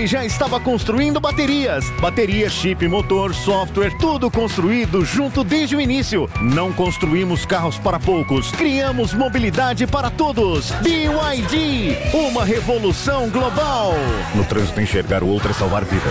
ele já estava construindo baterias. Bateria, chip, motor, software, tudo construído junto desde o início. Não construímos carros para poucos, criamos mobilidade para todos. BYD, uma revolução global. No trânsito, enxergar o outro é salvar vidas.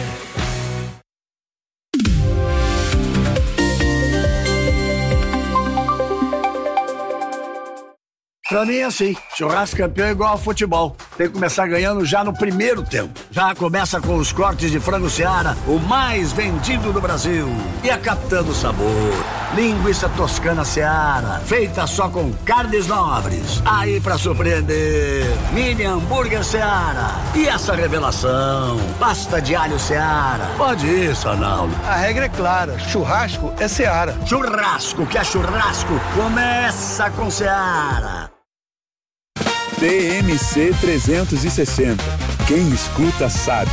Pra mim é assim, churrasco campeão é igual ao futebol. Tem que começar ganhando já no primeiro tempo. Já começa com os cortes de frango Seara, o mais vendido do Brasil. E a Capitã Sabor, linguiça toscana Seara, feita só com carnes nobres. Aí pra surpreender, mini hambúrguer Seara. E essa revelação, pasta de alho Seara. Pode ir, Sanaldo. A regra é clara, churrasco é Seara. Churrasco que é churrasco, começa com Seara. TMC 360. Quem escuta sabe.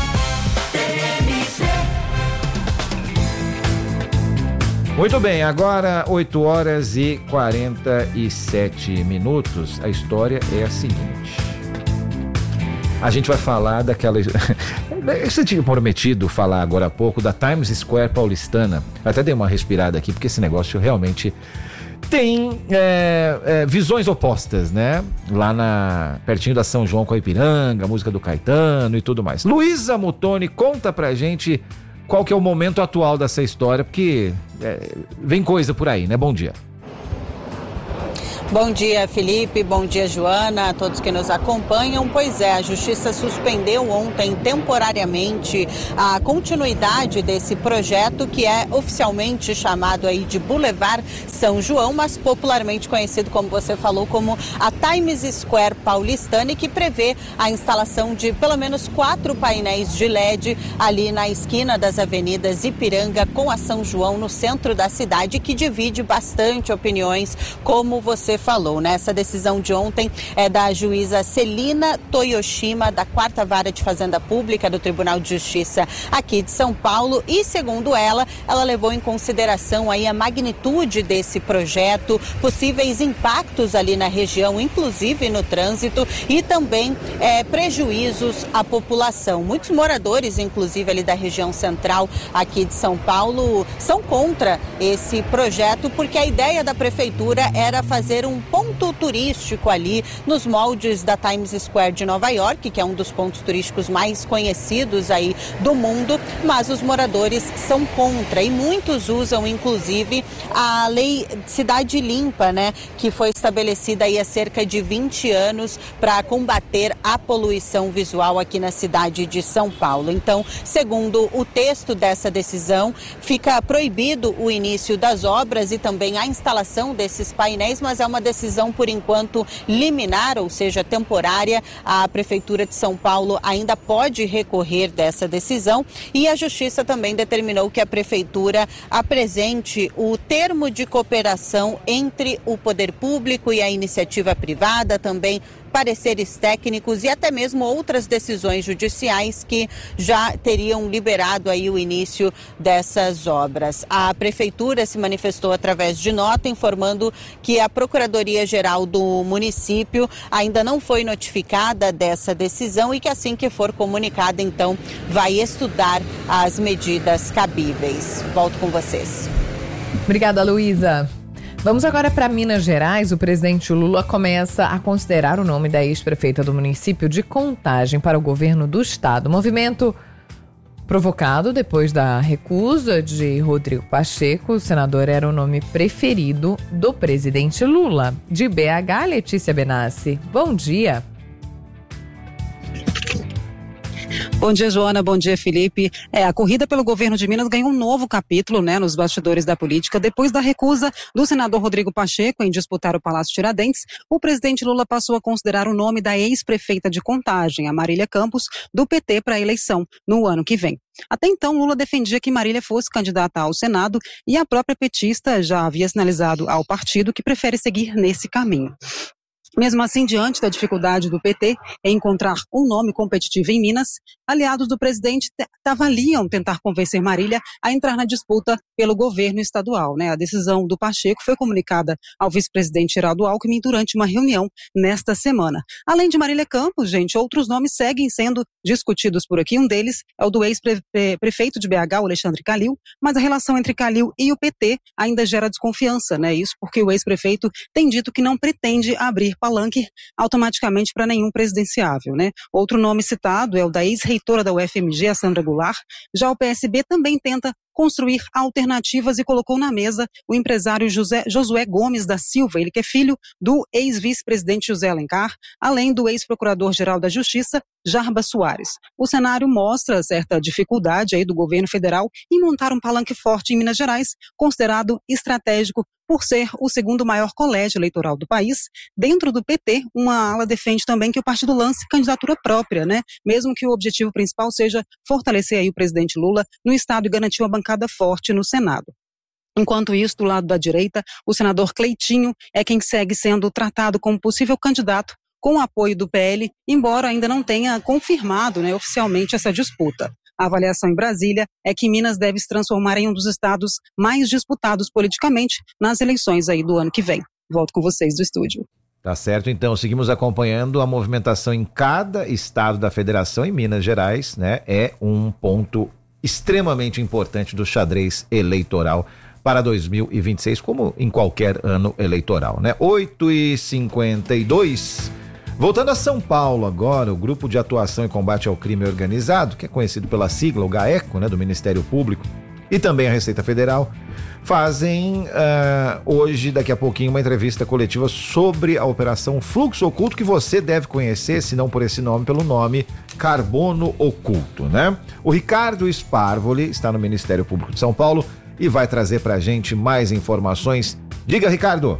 Muito bem, agora 8 horas e 47 minutos. A história é a seguinte. A gente vai falar daquela... Você tinha prometido falar agora há pouco da Times Square paulistana. Eu até dei uma respirada aqui, porque esse negócio realmente... tem visões opostas, né? Lá pertinho da São João com a Ipiranga, a música do Caetano e tudo mais. Luísa Muttoni, conta pra gente qual que é o momento atual dessa história, porque vem coisa por aí, né? Bom dia. Bom dia, Felipe. Bom dia, Joana, a todos que nos acompanham. Pois é, a Justiça suspendeu ontem temporariamente a continuidade desse projeto que é oficialmente chamado aí de Boulevard São João, mas popularmente conhecido, como você falou, como a Times Square paulistana, e que prevê a instalação de pelo menos 4 painéis de LED ali na esquina das avenidas Ipiranga com a São João, no centro da cidade, que divide bastante opiniões, como você falou, né? Essa decisão de ontem é da juíza Celina Toyoshima, da 4ª Vara de Fazenda Pública do Tribunal de Justiça aqui de São Paulo, e segundo ela levou em consideração aí a magnitude desse projeto, possíveis impactos ali na região, inclusive no trânsito, e também prejuízos à população. Muitos moradores, inclusive ali da região central aqui de São Paulo, são contra esse projeto, porque a ideia da prefeitura era fazer um ponto turístico ali nos moldes da Times Square de Nova York, que é um dos pontos turísticos mais conhecidos aí do mundo, mas os moradores são contra, e muitos usam inclusive a lei Cidade Limpa, né, que foi estabelecida aí há cerca de 20 anos para combater a poluição visual aqui na cidade de São Paulo. Então, segundo o texto dessa decisão, fica proibido o início das obras e também a instalação desses painéis, mas é uma decisão, por enquanto, liminar, ou seja, temporária. A Prefeitura de São Paulo ainda pode recorrer dessa decisão, e a Justiça também determinou que a Prefeitura apresente o termo de cooperação entre o poder público e a iniciativa privada, também pareceres técnicos e até mesmo outras decisões judiciais que já teriam liberado aí o início dessas obras. A Prefeitura se manifestou através de nota informando que a Procuradoria-Geral do município ainda não foi notificada dessa decisão e que assim que for comunicada, então, vai estudar as medidas cabíveis. Volto com vocês. Obrigada, Luísa. Vamos agora para Minas Gerais. O presidente Lula começa a considerar o nome da ex-prefeita do município de Contagem para o governo do estado. Movimento provocado depois da recusa de Rodrigo Pacheco. O senador era o nome preferido do presidente Lula. De BH, Letícia Benassi. Bom dia. Bom dia, Joana. Bom dia, Felipe. A corrida pelo governo de Minas ganhou um novo capítulo, nos bastidores da política. Depois da recusa do senador Rodrigo Pacheco em disputar o Palácio Tiradentes, o presidente Lula passou a considerar o nome da ex-prefeita de Contagem, a Marília Campos, do PT para a eleição no ano que vem. Até então, Lula defendia que Marília fosse candidata ao Senado e a própria petista já havia sinalizado ao partido que prefere seguir nesse caminho. Mesmo assim, diante da dificuldade do PT em encontrar um nome competitivo em Minas, aliados do presidente avaliam tentar convencer Marília a entrar na disputa pelo governo estadual, né? A decisão do Pacheco foi comunicada ao vice-presidente Geraldo Alckmin durante uma reunião nesta semana. Além de Marília Campos, gente, outros nomes seguem sendo discutidos por aqui. Um deles é o do ex-prefeito de BH, Alexandre Calil, mas a relação entre Calil e o PT ainda gera desconfiança, né? Isso porque o ex-prefeito tem dito que não pretende abrir palanque automaticamente para nenhum presidenciável, né? Outro nome citado é o da ex-reitora da UFMG, a Sandra Goulart. Já o PSB também tenta construir alternativas e colocou na mesa o empresário Josué Gomes da Silva, ele que é filho do ex-vice-presidente José Alencar, além do ex-procurador-geral da Justiça, Jarba Soares. O cenário mostra certa dificuldade aí do governo federal em montar um palanque forte em Minas Gerais, considerado estratégico por ser o segundo maior colégio eleitoral do país. Dentro do PT, uma ala defende também que o partido lance candidatura própria, né? Mesmo que o objetivo principal seja fortalecer aí o presidente Lula no estado e garantir uma bancada forte no Senado. Enquanto isso, do lado da direita, o senador Cleitinho é quem segue sendo tratado como possível candidato com o apoio do PL, embora ainda não tenha confirmado, né, oficialmente essa disputa. A avaliação em Brasília é que Minas deve se transformar em um dos estados mais disputados politicamente nas eleições aí do ano que vem. Volto com vocês do estúdio. Tá certo, então seguimos acompanhando a movimentação em cada estado da federação. Em Minas Gerais, né, é um ponto extremamente importante do xadrez eleitoral para 2026, como em qualquer ano eleitoral, né? 8h52. Voltando a São Paulo agora, o Grupo de Atuação e Combate ao Crime Organizado, que é conhecido pela sigla, o GAECO, né, do Ministério Público, e também a Receita Federal, fazem hoje, daqui a pouquinho, uma entrevista coletiva sobre a Operação Fluxo Oculto, que você deve conhecer, se não por esse nome, pelo nome Carbono Oculto, né? O Ricardo Sparvoli está no Ministério Público de São Paulo e vai trazer pra gente mais informações. Diga, Ricardo.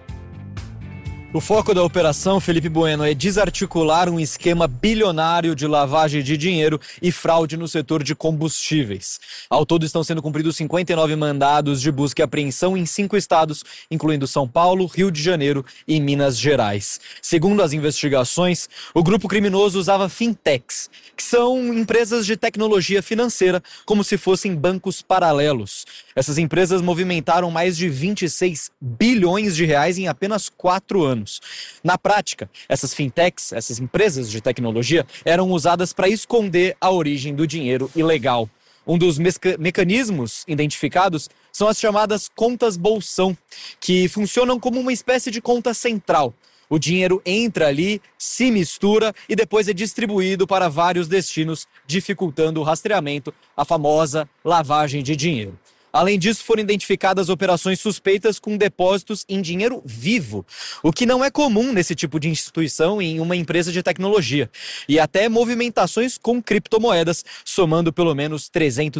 O foco da operação, Felipe Bueno, é desarticular um esquema bilionário de lavagem de dinheiro e fraude no setor de combustíveis. Ao todo estão sendo cumpridos 59 mandados de busca e apreensão em 5 estados, incluindo São Paulo, Rio de Janeiro e Minas Gerais. Segundo as investigações, o grupo criminoso usava fintechs, que são empresas de tecnologia financeira, como se fossem bancos paralelos. Essas empresas movimentaram mais de 26 bilhões de reais em apenas 4 anos. Na prática, essas fintechs, essas empresas de tecnologia, eram usadas para esconder a origem do dinheiro ilegal. Um dos mecanismos identificados são as chamadas contas bolsão, que funcionam como uma espécie de conta central. O dinheiro entra ali, se mistura e depois é distribuído para vários destinos, dificultando o rastreamento, a famosa lavagem de dinheiro. Além disso, foram identificadas operações suspeitas com depósitos em dinheiro vivo, o que não é comum nesse tipo de instituição em uma empresa de tecnologia, e até movimentações com criptomoedas, somando pelo menos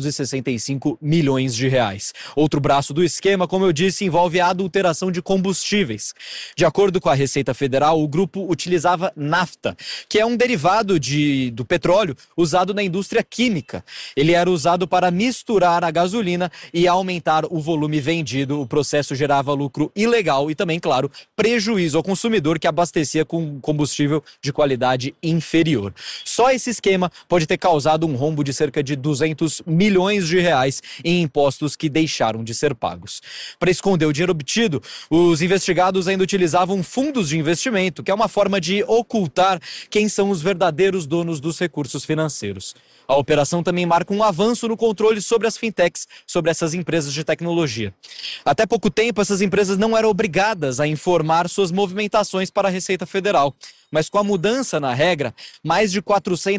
365 milhões de reais. Outro braço do esquema, como eu disse, envolve a adulteração de combustíveis. De acordo com a Receita Federal, o grupo utilizava nafta, que é um derivado do petróleo usado na indústria química. Ele era usado para misturar a gasolina e aumentar o volume vendido. O processo gerava lucro ilegal e também, claro, prejuízo ao consumidor que abastecia com combustível de qualidade inferior. Só esse esquema pode ter causado um rombo de cerca de 200 milhões de reais em impostos que deixaram de ser pagos. Para esconder o dinheiro obtido, os investigados ainda utilizavam fundos de investimento, que é uma forma de ocultar quem são os verdadeiros donos dos recursos financeiros. A operação também marca um avanço no controle sobre as fintechs, sobre essas empresas de tecnologia. Até pouco tempo, essas empresas não eram obrigadas a informar suas movimentações para a Receita Federal. Mas com a mudança na regra, mais de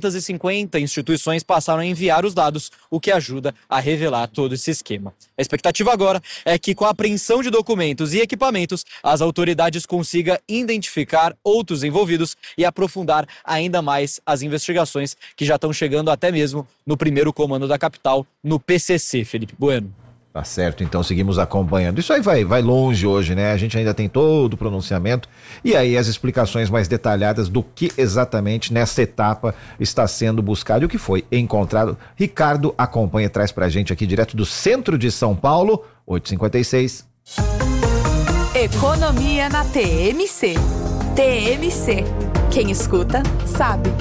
450 instituições passaram a enviar os dados, o que ajuda a revelar todo esse esquema. A expectativa agora é que, com a apreensão de documentos e equipamentos, as autoridades consigam identificar outros envolvidos e aprofundar ainda mais as investigações que já estão chegando até mesmo no primeiro comando da capital, no PCC, Felipe Bueno. Tá certo, então seguimos acompanhando. Isso aí vai longe hoje, né? A gente ainda tem todo o pronunciamento e aí as explicações mais detalhadas do que exatamente nessa etapa está sendo buscado e o que foi encontrado. Ricardo acompanha e traz pra gente aqui direto do centro de São Paulo, 8h56. Economia na TMC. TMC. Quem escuta, sabe.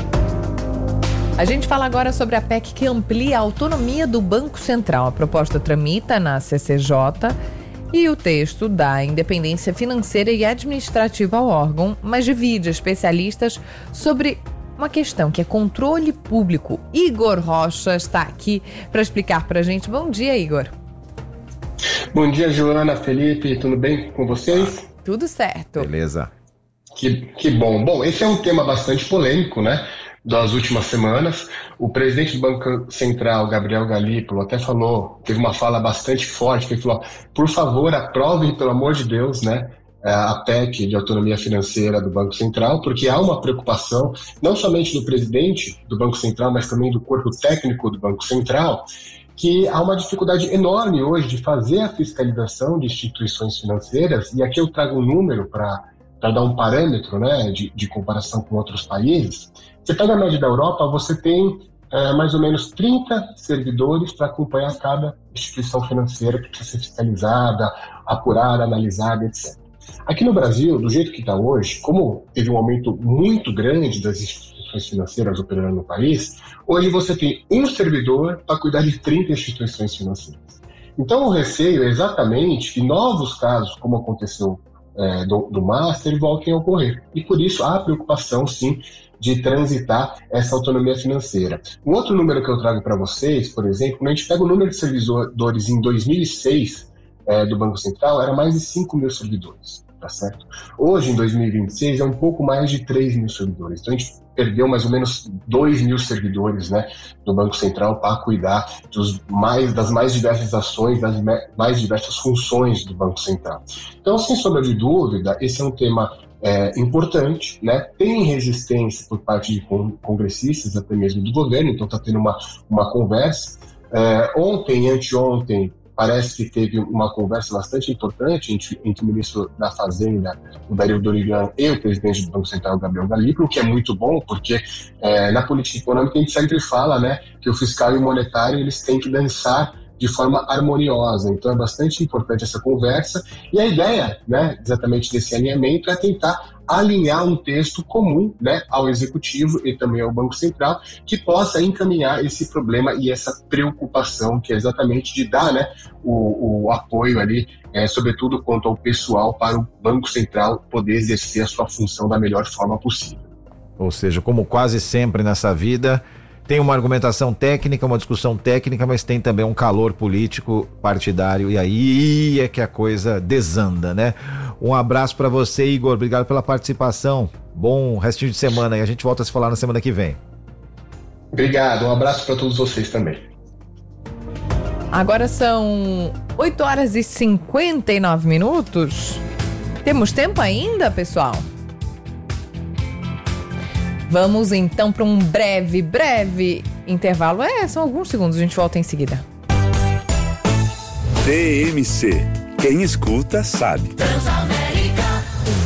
A gente fala agora sobre a PEC que amplia a autonomia do Banco Central. A proposta tramita na CCJ e o texto dá independência financeira e administrativa ao órgão, mas divide especialistas sobre uma questão que é controle público. Igor Rocha está aqui para explicar para a gente. Bom dia, Igor. Bom dia, Joana, Felipe, tudo bem com vocês? Tudo certo. Beleza. Que bom. Bom, esse é um tema bastante polêmico, né? Das últimas semanas. O presidente do Banco Central, Gabriel Galípolo, até teve uma fala bastante forte, que ele falou: por favor, aprovem, pelo amor de Deus, né, a PEC de autonomia financeira do Banco Central, porque há uma preocupação, não somente do presidente do Banco Central, mas também do corpo técnico do Banco Central, que há uma dificuldade enorme hoje de fazer a fiscalização de instituições financeiras, e aqui eu trago um número para dar um parâmetro, né, de comparação com outros países. Você pega a média da Europa, você tem mais ou menos 30 servidores para acompanhar cada instituição financeira que precisa ser fiscalizada, apurada, analisada, etc. Aqui no Brasil, do jeito que está hoje, como teve um aumento muito grande das instituições financeiras operando no país, hoje você tem um servidor para cuidar de 30 instituições financeiras. Então o receio é exatamente que novos casos, como aconteceu do Master, voltem a ocorrer. E por isso há preocupação, sim, de transitar essa autonomia financeira. Um outro número que eu trago para vocês, por exemplo, quando a gente pega o número de servidores em 2006 do Banco Central, era mais de 5 mil servidores, tá certo? Hoje, em 2026, é um pouco mais de 3 mil servidores. Então a gente perdeu mais ou menos 2 mil servidores, né, do Banco Central para cuidar das mais diversas ações, das mais diversas funções do Banco Central. Então, sem sombra de dúvida, esse é um tema importante, né? Tem resistência por parte de congressistas, até mesmo do governo, então está tendo uma conversa. Ontem e anteontem, parece que teve uma conversa bastante importante entre o ministro da Fazenda, o Dario Dorigan, e o presidente do Banco Central, Gabriel Galípolo, o que é muito bom, porque na política econômica a gente sempre fala, né, que o fiscal e o monetário eles têm que dançar de forma harmoniosa. Então é bastante importante essa conversa, e a ideia, né, exatamente desse alinhamento é tentar alinhar um texto comum, né, ao Executivo e também ao Banco Central, que possa encaminhar esse problema e essa preocupação, que é exatamente de dar, né, o apoio ali, sobretudo quanto ao pessoal, para o Banco Central poder exercer a sua função da melhor forma possível. Ou seja, como quase sempre nessa vida, tem uma argumentação técnica, uma discussão técnica, mas tem também um calor político partidário, e aí é que a coisa desanda, né? Um abraço para você, Igor, obrigado pela participação, bom restinho de semana, e a gente volta a se falar na semana que vem. Obrigado, um abraço para todos vocês também. Agora são 8 horas e 59 minutos. Temos tempo ainda, pessoal? Vamos então para um breve intervalo. São alguns segundos, a gente volta em seguida. TMC. Quem escuta sabe. Transamérica,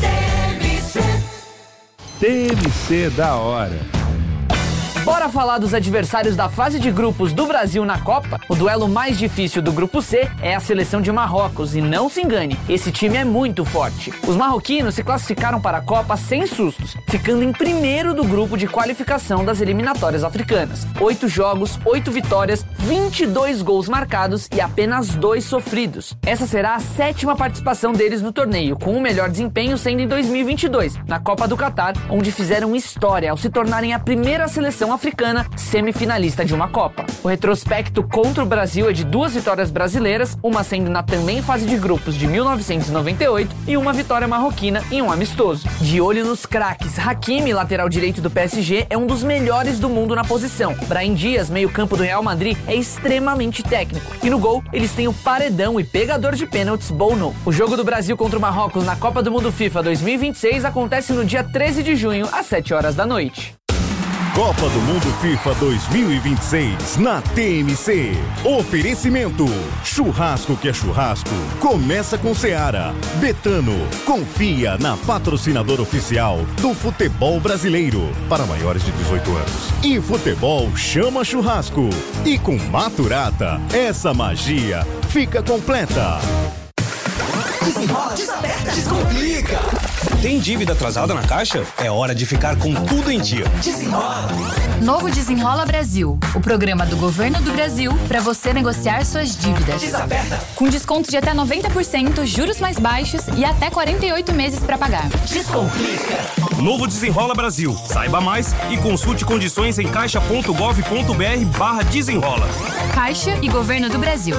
TMC da hora. Bora falar dos adversários da fase de grupos do Brasil na Copa? O duelo mais difícil do grupo C é a seleção de Marrocos, e não se engane, esse time é muito forte. Os marroquinos se classificaram para a Copa sem sustos, ficando em primeiro do grupo de qualificação das eliminatórias africanas. 8 jogos, 8 vitórias, 22 gols marcados e apenas 2 sofridos. Essa será a 7ª participação deles no torneio, com o melhor desempenho sendo em 2022, na Copa do Catar, onde fizeram história ao se tornarem a primeira seleção africana semifinalista de uma Copa. O retrospecto contra o Brasil é de 2 vitórias brasileiras, uma sendo na também fase de grupos de 1998 e uma vitória marroquina em um amistoso. De olho nos craques, Hakimi, lateral direito do PSG, é um dos melhores do mundo na posição. Brahim Dias, meio-campo do Real Madrid, é extremamente técnico. E no gol, eles têm o paredão e pegador de pênaltis Bono. O jogo do Brasil contra o Marrocos na Copa do Mundo FIFA 2026 acontece no dia 13 de junho, às 7 horas da noite. Copa do Mundo FIFA 2026 na TMC. Oferecimento: churrasco que é churrasco. Começa com Seara. Betano, confia na patrocinadora oficial do futebol brasileiro. Para maiores de 18 anos. E futebol chama churrasco. E com Maturata, essa magia fica completa. Desenrola, desaperta, descomplica. Tem dívida atrasada na Caixa? É hora de ficar com tudo em dia. Desenrola. Novo Desenrola Brasil, o programa do Governo do Brasil para você negociar suas dívidas. Desaperta. Com desconto de até 90%, juros mais baixos e até 48 meses para pagar. Descomplica. Novo Desenrola Brasil. Saiba mais e consulte condições em caixa.gov.br/desenrola. Caixa e Governo do Brasil.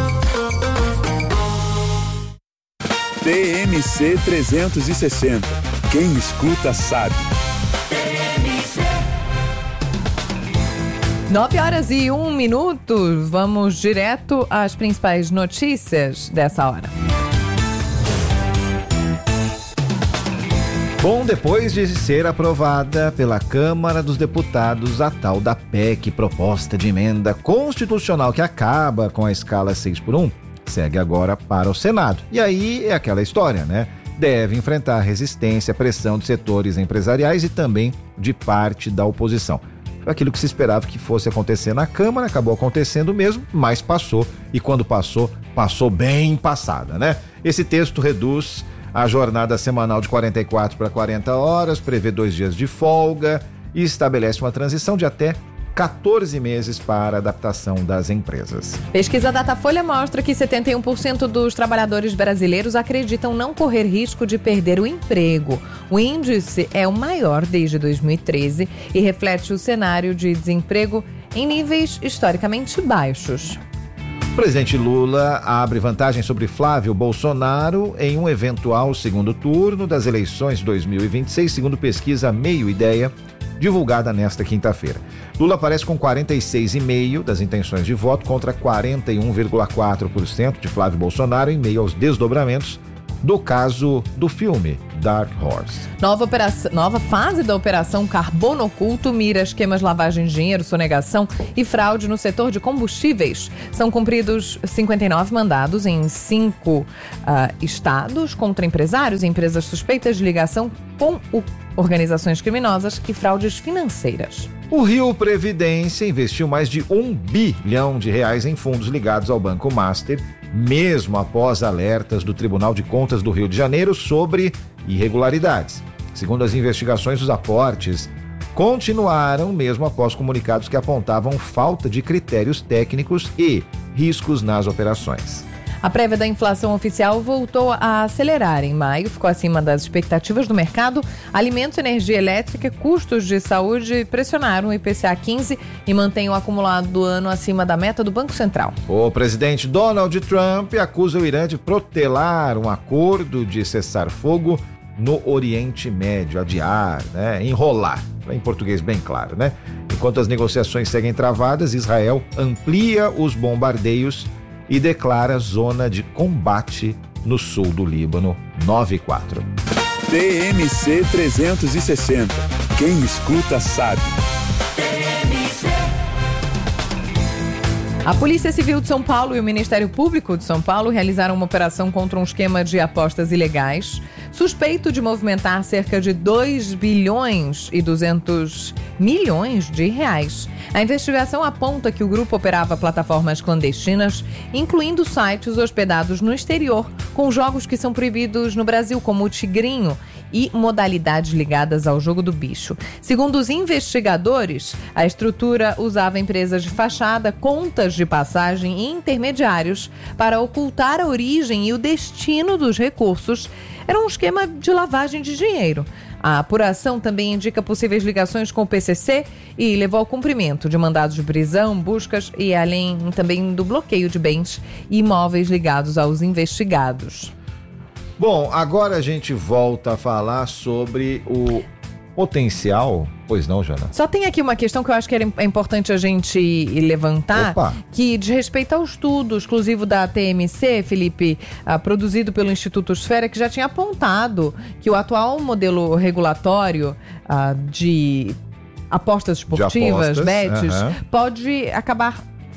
TMC 360. Quem escuta sabe. 9h01. Vamos direto às principais notícias dessa hora. Bom, depois de ser aprovada pela Câmara dos Deputados a tal da PEC, proposta de emenda constitucional que acaba com a escala 6x1, segue agora para o Senado. E aí é aquela história, né? Deve enfrentar resistência, pressão de setores empresariais e também de parte da oposição. Aquilo que se esperava que fosse acontecer na Câmara, acabou acontecendo mesmo, mas passou. E quando passou, passou bem passada, né? Esse texto reduz a jornada semanal de 44 para 40 horas, prevê 2 dias de folga e estabelece uma transição de até 14 meses para a adaptação das empresas. Pesquisa Datafolha mostra que 71% dos trabalhadores brasileiros acreditam não correr risco de perder o emprego. O índice é o maior desde 2013 e reflete o cenário de desemprego em níveis historicamente baixos. O presidente Lula abre vantagem sobre Flávio Bolsonaro em um eventual segundo turno das eleições de 2026, segundo pesquisa Meio Ideia, divulgada nesta quinta-feira. Lula aparece com 46,5% das intenções de voto contra 41,4% de Flávio Bolsonaro em meio aos desdobramentos do caso do filme Dark Horse. Nova fase da Operação Carbono Oculto mira esquemas de lavagem de dinheiro, sonegação e fraude no setor de combustíveis. São cumpridos 59 mandados em 5 estados contra empresários e empresas suspeitas de ligação com organizações criminosas e fraudes financeiras. O Rio Previdência investiu mais de R$1 bilhão em fundos ligados ao Banco Master, mesmo após alertas do Tribunal de Contas do Rio de Janeiro sobre irregularidades. Segundo as investigações, os aportes continuaram mesmo após comunicados que apontavam falta de critérios técnicos e riscos nas operações. A prévia da inflação oficial voltou a acelerar. Em maio, ficou acima das expectativas do mercado. Alimentos, energia elétrica, custos de saúde pressionaram o IPCA 15 e mantém o acumulado do ano acima da meta do Banco Central. O presidente Donald Trump acusa o Irã de protelar um acordo de cessar-fogo no Oriente Médio, adiar, né? Enrolar, em português bem claro, né? Enquanto as negociações seguem travadas, Israel amplia os bombardeios e declara zona de combate no sul do Líbano. 9/4. TMC 360. Quem escuta sabe. A Polícia Civil de São Paulo e o Ministério Público de São Paulo realizaram uma operação contra um esquema de apostas ilegais, suspeito de movimentar cerca de 2 bilhões e 200 milhões de reais. A investigação aponta que o grupo operava plataformas clandestinas, incluindo sites hospedados no exterior, com jogos que são proibidos no Brasil, como o Tigrinho, e modalidades ligadas ao jogo do bicho. Segundo os investigadores, a estrutura usava empresas de fachada, contas de passagem e intermediários para ocultar a origem e o destino dos recursos. Era um esquema de lavagem de dinheiro. A apuração também indica possíveis ligações com o PCC e levou ao cumprimento de mandados de prisão, buscas e além também do bloqueio de bens e imóveis ligados aos investigados. Bom, agora a gente volta a falar sobre o potencial. Pois não, Jana? Só tem aqui uma questão que eu acho que é importante a gente levantar. Opa. Que diz respeito ao estudo exclusivo da TMC, Felipe, produzido pelo Instituto Esfera, que já tinha apontado que o atual modelo regulatório de apostas esportivas, bets, pode acabar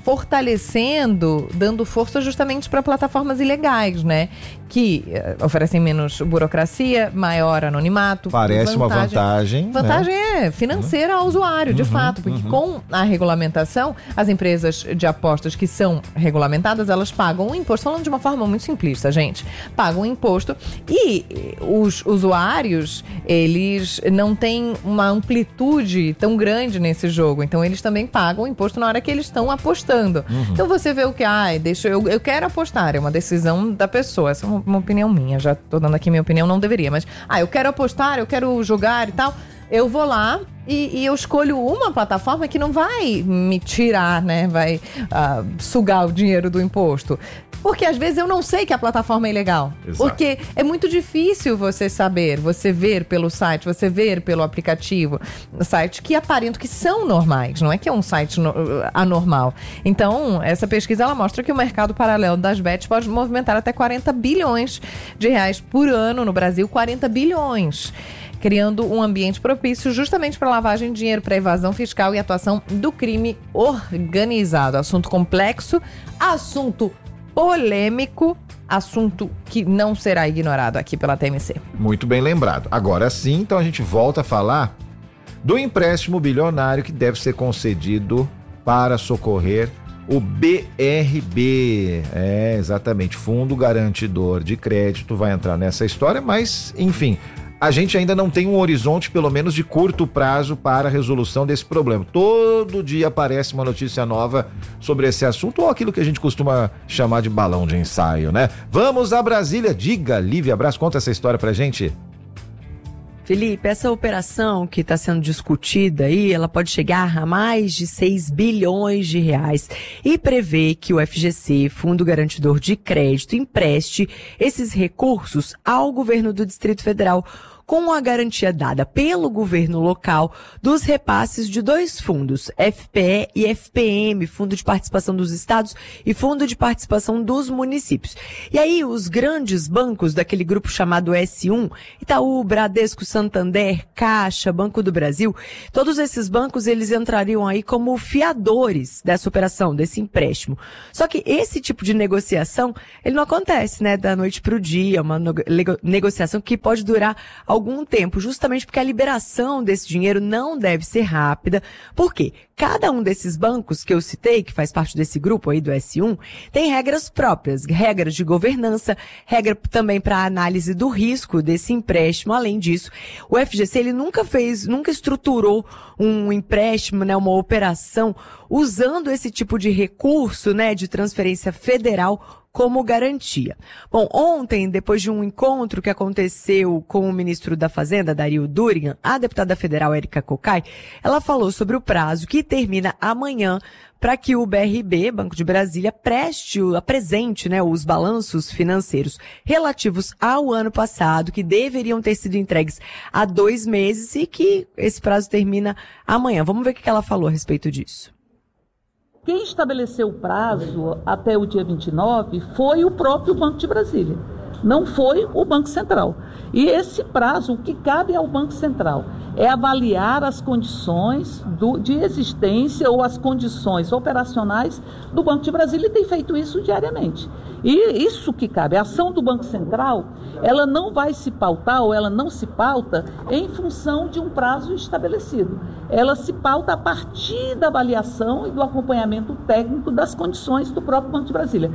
fortalecendo, dando força justamente para plataformas ilegais, né? Que oferecem menos burocracia, maior anonimato. Parece uma vantagem. Vantagem né? é financeira ao usuário, de fato, porque com a regulamentação, as empresas de apostas que são regulamentadas, elas pagam um imposto, falando de uma forma muito simplista, gente, pagam um imposto e os usuários, eles não têm uma amplitude tão grande nesse jogo, então eles também pagam o imposto na hora que eles estão apostando. Então você vê o que, eu quero apostar, é uma decisão da pessoa, essa é uma opinião minha, já tô dando aqui minha opinião, não deveria, mas, eu quero apostar, eu quero jogar e tal, eu vou lá e eu escolho uma plataforma que não vai me tirar, né, vai sugar o dinheiro do imposto. Porque às vezes eu não sei que a plataforma é ilegal. Exato. Porque é muito difícil você saber, você ver pelo site, você ver pelo aplicativo, sites que aparentam que são normais, não é que é um site anormal. Então, essa pesquisa ela mostra que o mercado paralelo das bets pode movimentar até 40 bilhões de reais por ano no Brasil, 40 bilhões. Criando um ambiente propício justamente para lavagem de dinheiro, para evasão fiscal e atuação do crime organizado. Assunto complexo, assunto polêmico, assunto que não será ignorado aqui pela TMC. Muito bem lembrado. Agora sim, então a gente volta a falar do empréstimo bilionário que deve ser concedido para socorrer o BRB. Exatamente, Fundo Garantidor de Crédito vai entrar nessa história, mas, enfim, a gente ainda não tem um horizonte, pelo menos de curto prazo, para a resolução desse problema. Todo dia aparece uma notícia nova sobre esse assunto, ou aquilo que a gente costuma chamar de balão de ensaio, né? Vamos a Brasília. Diga, Lívia Braz, conta essa história pra gente. Felipe, essa operação que está sendo discutida aí, ela pode chegar a mais de 6 bilhões de reais e prevê que o FGC, Fundo Garantidor de Crédito, empreste esses recursos ao governo do Distrito Federal, com a garantia dada pelo governo local dos repasses de 2 fundos, FPE e FPM, Fundo de Participação dos Estados e Fundo de Participação dos Municípios. E aí os grandes bancos daquele grupo chamado S1, Itaú, Bradesco, Santander, Caixa, Banco do Brasil, todos esses bancos eles entrariam aí como fiadores dessa operação, desse empréstimo. Só que esse tipo de negociação, ele não acontece, né, da noite para o dia, uma negociação que pode durar algum tempo, justamente porque a liberação desse dinheiro não deve ser rápida. Por quê? Cada um desses bancos que eu citei, que faz parte desse grupo aí do S1, tem regras próprias, regras de governança, regra também para análise do risco desse empréstimo. Além disso, o FGC ele nunca estruturou um empréstimo, né, uma operação usando esse tipo de recurso, né, de transferência federal como garantia. Bom, ontem, depois de um encontro que aconteceu com o ministro da Fazenda, Dario Durigan, a deputada federal Érica Cocai, ela falou sobre o prazo que termina amanhã para que o BRB, Banco de Brasília, apresente, né, os balanços financeiros relativos ao ano passado, que deveriam ter sido entregues há 2 meses e que esse prazo termina amanhã. Vamos ver o que ela falou a respeito disso. Quem estabeleceu o prazo até o dia 29 foi o próprio Banco de Brasília, não foi o Banco Central. E esse prazo, o que cabe ao Banco Central é avaliar as condições de existência ou as condições operacionais do Banco de Brasília e tem feito isso diariamente. E isso que cabe, a ação do Banco Central, ela não vai se pautar ou ela não se pauta em função de um prazo estabelecido. Ela se pauta a partir da avaliação e do acompanhamento técnico das condições do próprio Banco de Brasília.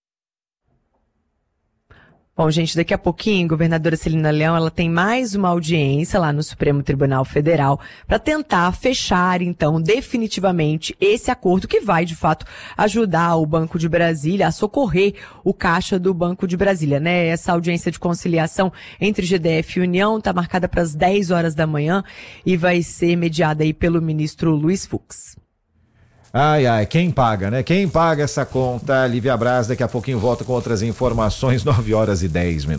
Bom, gente, daqui a pouquinho, a governadora Celina Leão, ela tem mais uma audiência lá no Supremo Tribunal Federal para tentar fechar, então, definitivamente esse acordo que vai, de fato, ajudar o Banco de Brasília a socorrer o caixa do Banco de Brasília, né? Essa audiência de conciliação entre GDF e União está marcada para as 10 horas da manhã e vai ser mediada aí pelo ministro Luiz Fux. Ai, quem paga, né? Quem paga essa conta? Lívia Braz, daqui a pouquinho volta com outras informações, 9h10.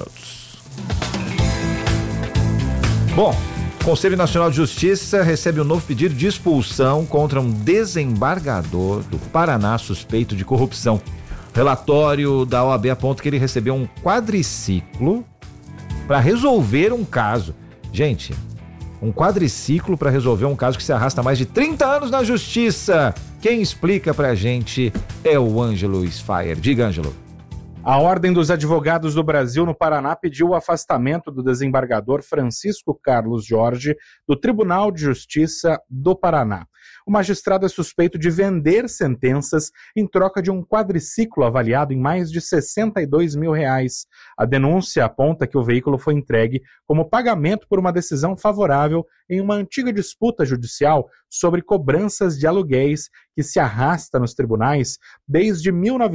Bom, o Conselho Nacional de Justiça recebe um novo pedido de expulsão contra um desembargador do Paraná suspeito de corrupção. O relatório da OAB aponta que ele recebeu um quadriciclo para resolver um caso. Gente, um quadriciclo para resolver um caso que se arrasta há mais de 30 anos na justiça. Quem explica pra gente é o Ângelo Sfaier. Diga, Ângelo. A Ordem dos Advogados do Brasil no Paraná pediu o afastamento do desembargador Francisco Carlos Jorge do Tribunal de Justiça do Paraná. O magistrado é suspeito de vender sentenças em troca de um quadriciclo avaliado em mais de R$62 mil. A denúncia aponta que o veículo foi entregue como pagamento por uma decisão favorável em uma antiga disputa judicial sobre cobranças de aluguéis que se arrasta nos tribunais desde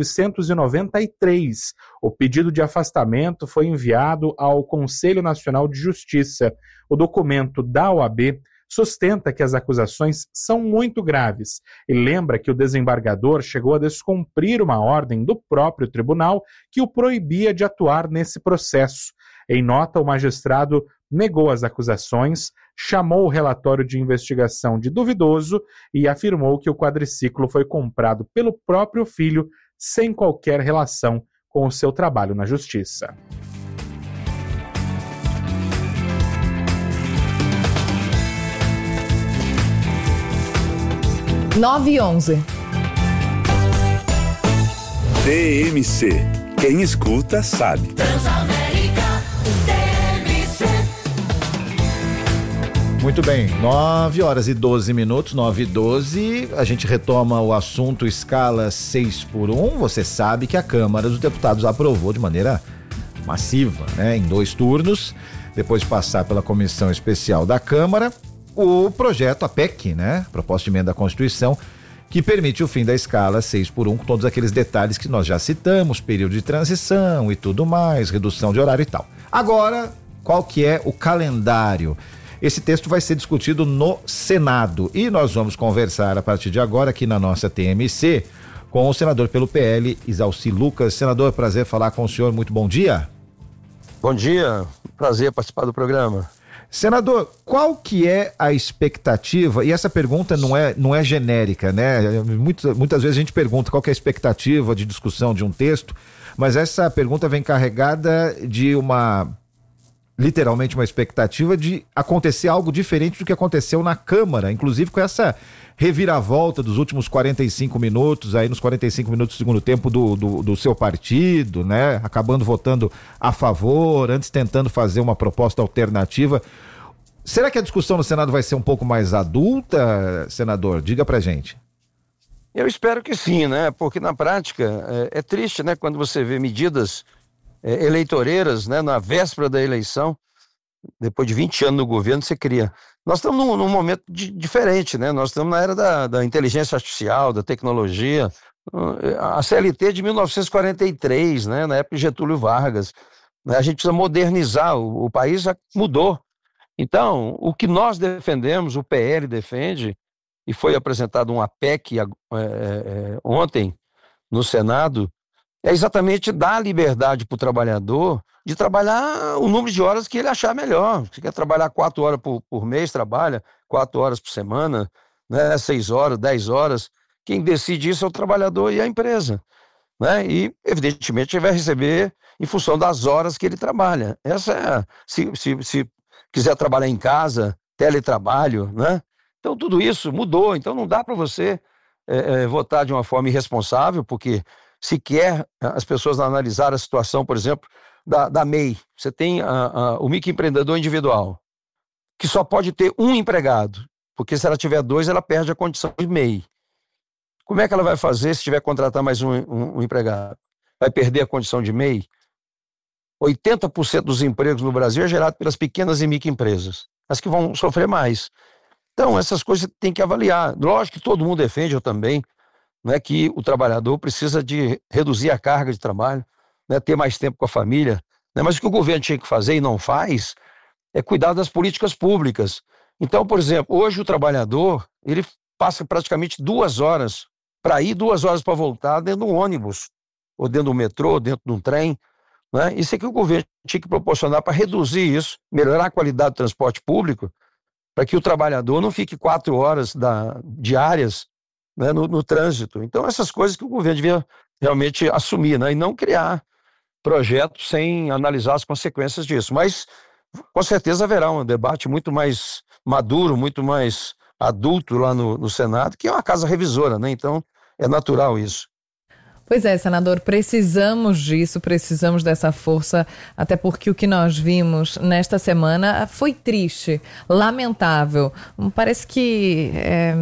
1993. O pedido de afastamento foi enviado ao Conselho Nacional de Justiça. O documento da OAB sustenta que as acusações são muito graves e lembra que o desembargador chegou a descumprir uma ordem do próprio tribunal que o proibia de atuar nesse processo. Em nota, o magistrado negou as acusações, chamou o relatório de investigação de duvidoso e afirmou que o quadriciclo foi comprado pelo próprio filho sem qualquer relação com o seu trabalho na justiça. 9h11. TMC. Quem escuta sabe. Transamérica, TMC. Muito bem, 9h12, 9h12, a gente retoma o assunto escala 6x1. Você sabe que a Câmara dos Deputados aprovou de maneira massiva, né, em 2 turnos, depois de passar pela Comissão Especial da Câmara, o projeto, a PEC, né, Proposta de Emenda à Constituição, que permite o fim da escala 6x1, com todos aqueles detalhes que nós já citamos, período de transição e tudo mais, redução de horário e tal. Agora, qual que é o calendário? Esse texto vai ser discutido no Senado e nós vamos conversar a partir de agora aqui na nossa TMC com o senador pelo PL, Isalci Lucas. Senador, prazer falar com o senhor, muito bom dia. Bom dia, prazer participar do programa. Senador, qual que é a expectativa, e essa pergunta não é genérica, né? Muitas vezes a gente pergunta qual que é a expectativa de discussão de um texto, mas essa pergunta vem carregada de literalmente uma expectativa de acontecer algo diferente do que aconteceu na Câmara, inclusive com essa reviravolta dos últimos 45 minutos, aí nos 45 minutos do segundo tempo do seu partido, né? Acabando votando a favor, antes tentando fazer uma proposta alternativa. Será que a discussão no Senado vai ser um pouco mais adulta, senador? Diga pra gente. Eu espero que sim, né? Porque na prática é triste, né? Quando você vê medidas eleitoreiras, né? Na véspera da eleição, depois de 20 anos no governo, você cria. Nós estamos num momento diferente, né? Nós estamos na era da inteligência artificial, da tecnologia. A CLT de 1943, né? Na época de Getúlio Vargas. Né? A gente precisa modernizar, o país já mudou. Então, o que nós defendemos, o PL defende, e foi apresentado uma PEC ontem no Senado, é exatamente dar liberdade para o trabalhador de trabalhar o número de horas que ele achar melhor. Se quer trabalhar 4 horas por mês, trabalha 4 horas por semana, né? 6 horas, 10 horas. Quem decide isso é o trabalhador e a empresa. Né? E, evidentemente, ele vai receber em função das horas que ele trabalha. Essa se quiser trabalhar em casa, teletrabalho, né? Então tudo isso mudou. Então não dá para você votar de uma forma irresponsável, porque se quer as pessoas analisar a situação, por exemplo, da MEI. Você tem o microempreendedor individual, que só pode ter um empregado, porque se ela tiver 2, ela perde a condição de MEI. Como é que ela vai fazer se tiver que contratar mais um empregado? Vai perder a condição de MEI? 80% dos empregos no Brasil é gerado pelas pequenas e microempresas, as que vão sofrer mais. Então, essas coisas você tem que avaliar. Lógico que todo mundo defende, eu também, né, que o trabalhador precisa de reduzir a carga de trabalho, né, ter mais tempo com a família, né, mas o que o governo tinha que fazer e não faz é cuidar das políticas públicas. Então, por exemplo, hoje o trabalhador, ele passa praticamente 2 horas para ir, 2 horas para voltar dentro de um ônibus, ou dentro do metrô, dentro de um trem, né? Isso é que o governo tinha que proporcionar para reduzir isso, melhorar a qualidade do transporte público, para que o trabalhador não fique 4 horas diárias, né, no trânsito. Então, essas coisas que o governo devia realmente assumir, né, e não criar projetos sem analisar as consequências disso. Mas, com certeza, haverá um debate muito mais maduro, muito mais adulto lá no Senado, que é uma casa revisora, né? Então é natural isso. Pois é, senador, precisamos disso, precisamos dessa força, até porque o que nós vimos nesta semana foi triste, lamentável. Parece que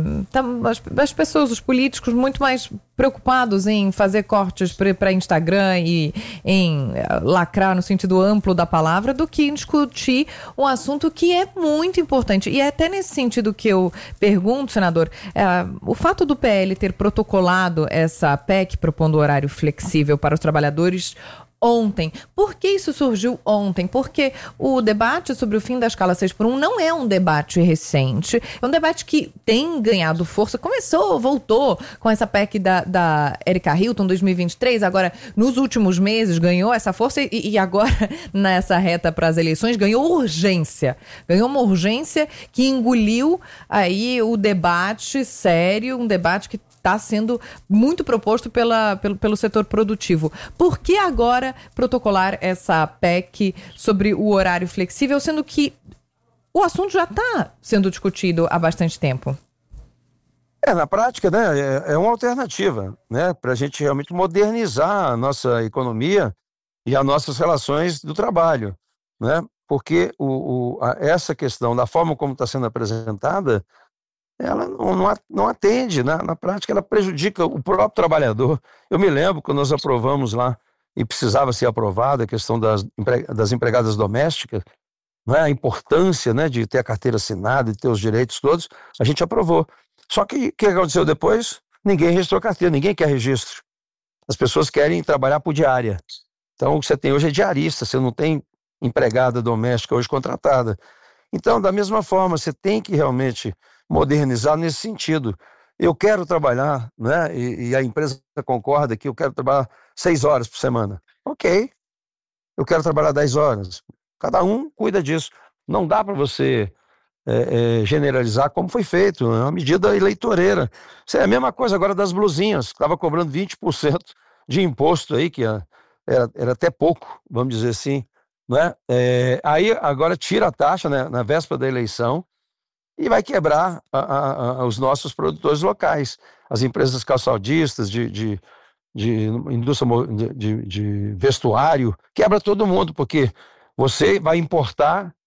as pessoas, os políticos, muito mais preocupados em fazer cortes para Instagram e em lacrar no sentido amplo da palavra do que em discutir um assunto que é muito importante. E é até nesse sentido que eu pergunto, senador, o fato do PL ter protocolado essa PEC propondo horário flexível para os trabalhadores ontem. Por que isso surgiu ontem? Porque o debate sobre o fim da escala 6x1 não é um debate recente, é um debate que tem ganhado força, voltou com essa PEC da Erika Hilton 2023, agora nos últimos meses ganhou essa força e agora nessa reta para as eleições ganhou uma urgência que engoliu aí o debate sério, um debate que está sendo muito proposto pelo setor produtivo. Por que agora protocolar essa PEC sobre o horário flexível, sendo que o assunto já está sendo discutido há bastante tempo? Na prática, né, é uma alternativa, né, para a gente realmente modernizar a nossa economia e as nossas relações do trabalho, né, porque essa questão, da forma como está sendo apresentada, ela não atende, né? Na prática ela prejudica o próprio trabalhador. Eu me lembro quando nós aprovamos lá, e precisava ser aprovada, a questão das empregadas domésticas, né? A importância, né, de ter a carteira assinada, de ter os direitos todos, a gente aprovou. Só que o que aconteceu depois? Ninguém registrou carteira, ninguém quer registro. As pessoas querem trabalhar por diária. Então o que você tem hoje é diarista, você não tem empregada doméstica hoje contratada. Então, da mesma forma, você tem que realmente modernizar nesse sentido. Eu quero trabalhar, né? E a empresa concorda que eu quero trabalhar 6 horas por semana. Ok, eu quero trabalhar 10 horas. Cada um cuida disso. Não dá para você generalizar como foi feito, é uma medida eleitoreira. Isso é a mesma coisa agora das blusinhas, estava cobrando 20% de imposto aí, que era até pouco, vamos dizer assim, né? Aí agora tira a taxa, né, na véspera da eleição, e vai quebrar os nossos produtores locais, as empresas calçadistas, de indústria de vestuário, quebra todo mundo, porque você vai importar